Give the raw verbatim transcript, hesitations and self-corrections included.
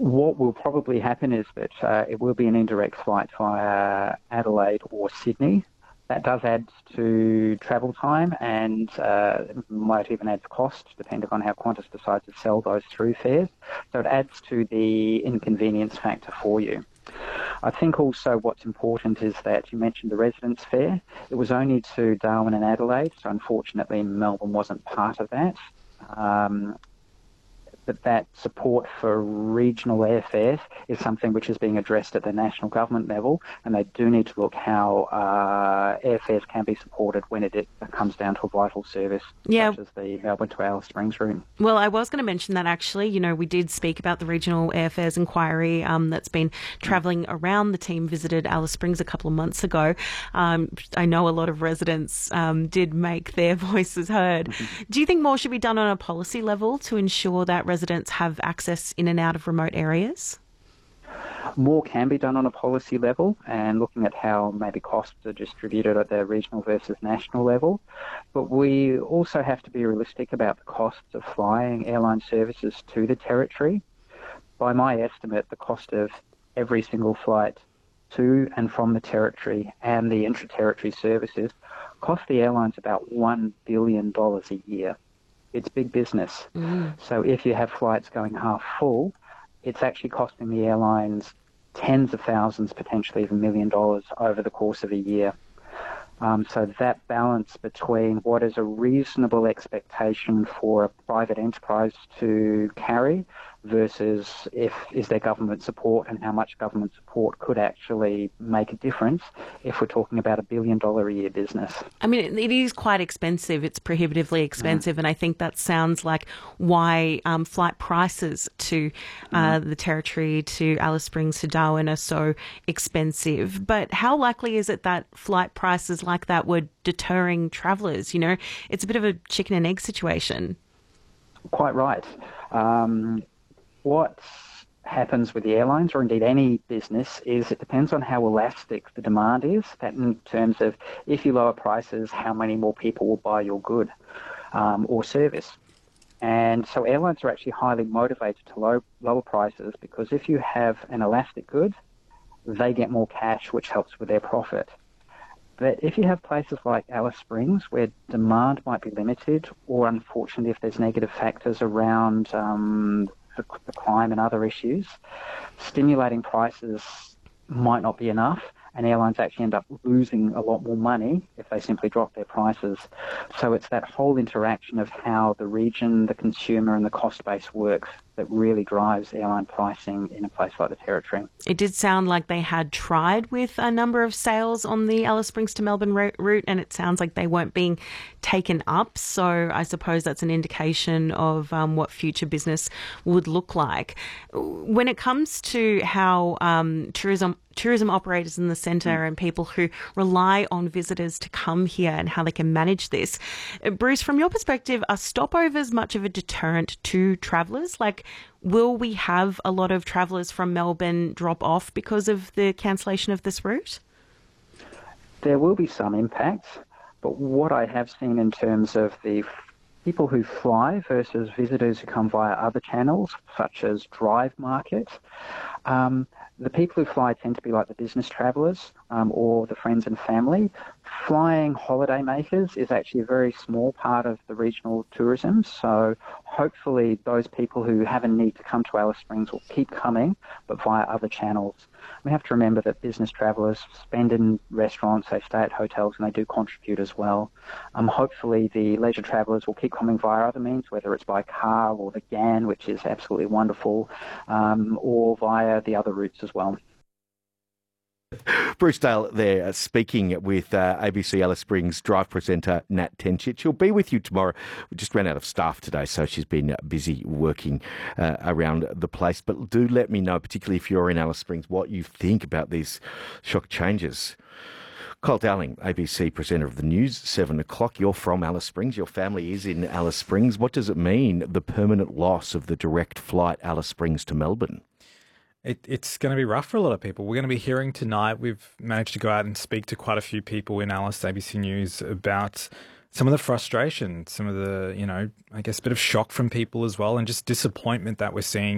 What will probably happen is that uh, it will be an indirect flight via Adelaide or Sydney. That does add to travel time and uh, might even add to cost, depending on how Qantas decides to sell those through fares. So it adds to the inconvenience factor for you. I think also what's important is that you mentioned the residence fare. It was only to Darwin and Adelaide, so unfortunately Melbourne wasn't part of that. Um, but that support for regional airfares is something which is being addressed at the national government level, and they do need to look how uh, airfares can be supported when it, it comes down to a vital service, yeah. such as the Melbourne to Alice Springs route. Well, I was going to mention that actually. You know, we did speak about the regional airfares inquiry um, that's been travelling around. The team visited Alice Springs a couple of months ago. Um, I know a lot of residents um, did make their voices heard. Mm-hmm. Do you think more should be done on a policy level to ensure that residents have access in and out of remote areas? More can be done on a policy level and looking at how maybe costs are distributed at the regional versus national level. But we also have to be realistic about the costs of flying airline services to the territory. By my estimate, the cost of every single flight to and from the territory and the intra-territory services cost the airlines about one billion dollars a year. It's big business. Mm. So if you have flights going half full, it's actually costing the airlines tens of thousands, potentially even a million dollars over the course of a year. Um, so that balance between what is a reasonable expectation for a private enterprise to carry versus if is there government support and how much government support could actually make a difference if we're talking about a billion dollar a year business. I mean, it is quite expensive. It's prohibitively expensive. Mm. And I think that sounds like why um, flight prices to uh, mm. the territory, to Alice Springs, to Darwin are so expensive. But how likely is it that flight prices like that were deterring travellers? You know, it's a bit of a chicken and egg situation. Quite right. Um, What happens with the airlines, or indeed any business, is it depends on how elastic the demand is. That in terms of if you lower prices, how many more people will buy your good um, or service. And so airlines are actually highly motivated to low, lower prices because if you have an elastic good, they get more cash, which helps with their profit. But if you have places like Alice Springs where demand might be limited, or unfortunately if there's negative factors around um, the, the climb and other issues, stimulating prices might not be enough, and airlines actually end up losing a lot more money if they simply drop their prices. So it's that whole interaction of how the region, the consumer and the cost base works that really drives airline pricing in a place like the Territory. It did sound like they had tried with a number of sales on the Alice Springs to Melbourne route, and it sounds like they weren't being taken up. So I suppose that's an indication of um, what future business would look like. When it comes to how um, tourism tourism operators in the centre mm. and people who rely on visitors to come here and how they can manage this, Bruce, from your perspective, are stopovers much of a deterrent to travellers? Like, will we have a lot of travellers from Melbourne drop off because of the cancellation of this route? There will be some impact, but what I have seen in terms of the people who fly versus visitors who come via other channels, such as Drive Market, um, the people who fly tend to be like the business travellers um, or the friends and family. Flying holiday makers is actually a very small part of the regional tourism, so hopefully those people who have a need to come to Alice Springs will keep coming, but via other channels. We have to remember that business travellers spend in restaurants, they stay at hotels, and they do contribute as well. Um, hopefully the leisure travellers will keep coming via other means, whether it's by car or the G A N, which is absolutely wonderful, um, or via the other routes as well. Bruce Dale there, uh, speaking with uh, A B C Alice Springs Drive presenter Nat Tenchich. She'll be with you tomorrow. We just ran out of staff today, so she's been uh, busy working uh, around the place. But do let me know, particularly if you're in Alice Springs, what you think about these shock changes. Kyle Dowling, A B C presenter of the news, seven o'clock. You're from Alice Springs. Your family is in Alice Springs. What does it mean, the permanent loss of the direct flight Alice Springs to Melbourne? It, it's going to be rough for a lot of people. We're going to be hearing tonight, we've managed to go out and speak to quite a few people in Alice, A B C News, about some of the frustration, some of the, you know, I guess a bit of shock from people as well, and just disappointment that we're seeing